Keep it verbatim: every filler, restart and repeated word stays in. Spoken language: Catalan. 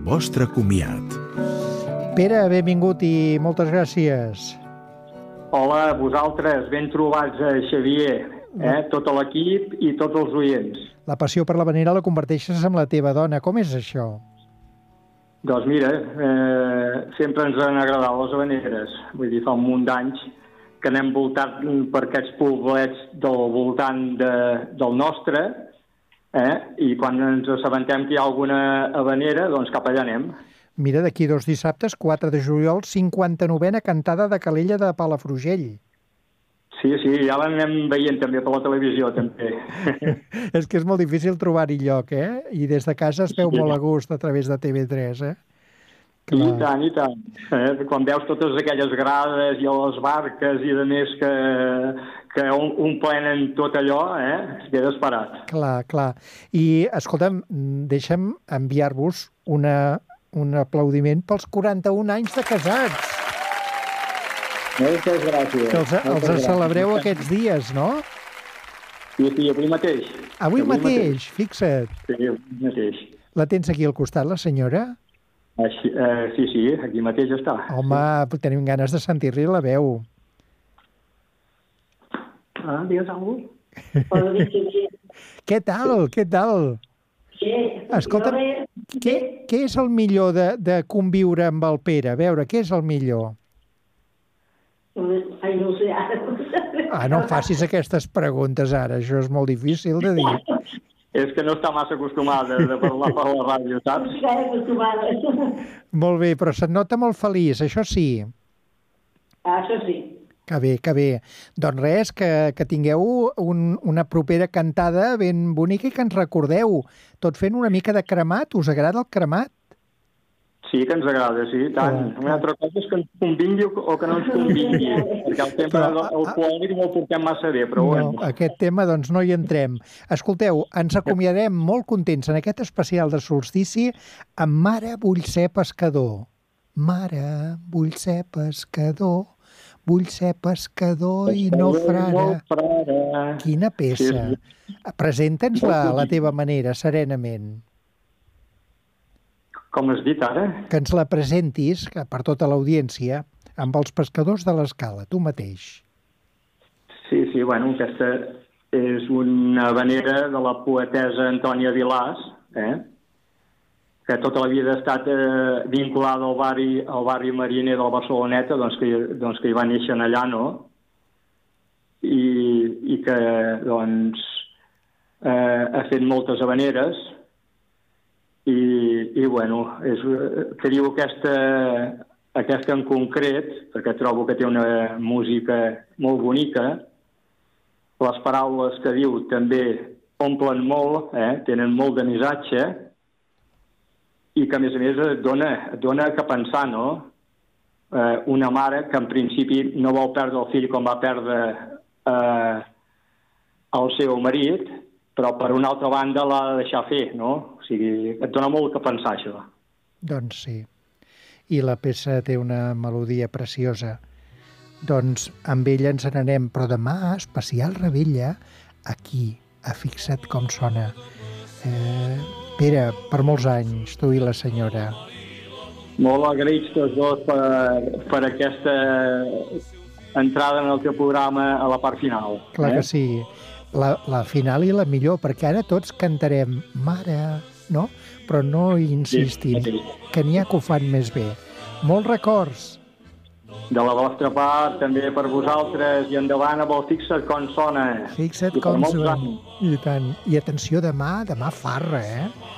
vostre comiat. Pere, benvingut i moltes gràcies. Hola, vosaltres, ben trobats, eh, Xavier, eh? tot l'equip i tots els oients. La passió per l'havanera la converteixes en la teva dona. Com és això? Doncs mira, eh, sempre ens han agradat les habaneres. Vull dir, fa un munt d'anys que anem voltat per aquests poblets del voltant de, del nostre, eh? I quan ens assabentem que hi ha alguna habanera, doncs cap allà anem. Mira, d'aquí dos dissabtes, quatre de juliol, cinquanta-novena cantada de Calella de Palafrugell. Sí, sí, ja l'anem veient també per la televisió, també. És que és molt difícil trobar-hi lloc, eh? I des de casa es veu Sí. molt a gust a través de T V tres, eh? I tant, i tant. Eh? Quan veus totes aquelles grades i les barques i de més que, que omplenen tot allò, eh? Es queda esperat. Clar, clar. I, escolta'm, deixa'm enviar-vos una, un aplaudiment pels quaranta-un anys de casats. Moltes gràcies. Que els, els celebreu aquests dies, no? Sí, sí, avui mateix. Avui, avui mateix, mateix, fixa't. Sí, avui mateix. La tens aquí al costat, la senyora? Així, eh, sí, sí, aquí mateix està. Home, sí. Tenim ganes de sentir-li la veu. Ah, digues alguna cosa? Què tal, què tal? Sí, escolta, no què, què és el millor de, de conviure amb el Pere? A veure, què és el millor? Ai, no ho sé, ara no ho sé. Ah, no em facis aquestes preguntes ara, això és molt difícil de dir. És que no està massa acostumada de parlar per la ràdio, saps? No està acostumada. Molt bé, però se't nota molt feliç, això sí. Ah, això sí. Que bé, que bé. Doncs res, que, que tingueu un, una propera cantada ben bonica i que ens recordeu, tot fent una mica de cremat. Us agrada el cremat? Sí que ens agrada, sí, tant. Ah, Una altra cosa és que ens convingui o que no ens convingui, perquè el tema del alcohòlic no el portem massa bé, però no, bueno. Aquest tema doncs no hi entrem. Escolteu, ens acomiadarem molt contents en aquest especial de solstici amb Mare, vull ser pescador. Mare, vull ser pescador. Vull ser pescador i no frare. Quina peça. Presenta'ns la, la teva manera, serenament. Com has dit ara? Que ens la presentis, que per tota l'audiència, amb els pescadors de l'Escala, tu mateix. Sí, sí, bueno, aquesta és una habanera de la poetessa Antònia Vilàs, eh? que tota la vida ha estat eh, vinculada al barri, al barri mariner de la Barceloneta, doncs que, doncs que hi va néixer allà, no? I, i que, doncs, eh, ha fet moltes habaneres i, i bueno, és, que diu aquesta, aquesta en concret, perquè trobo que té una música molt bonica, les paraules que diu també omplen molt, eh? Tenen molt de missatge, i que, a més a més, et dona, et dona que pensar, no? Eh, una mare que, en principi, no vol perdre el fill com va perdre eh, el seu marit, però, per una altra banda, l'ha de deixar fer, no? O sigui, et dona molt que pensar, això. Doncs sí. I la peça té una melodia preciosa. Doncs amb ella ens n'anem, però demà, especial Rebella, aquí, a Fixa't com sona. Eh... Pere, per molts anys, tu i la senyora. Molt agraïts tots dos per, per aquesta entrada en el teu programa a la part final. Clar eh? que sí. La, la final i la millor, perquè ara tots cantarem Mare, no? Però no insistim, sí, sí. que n'hi ha que ho fan més bé. Molts records. De la vostra part, també per vosaltres, i endavant amb el Fixa't com sona. Fixa't com sona. I tant. I atenció, demà, demà farra, eh?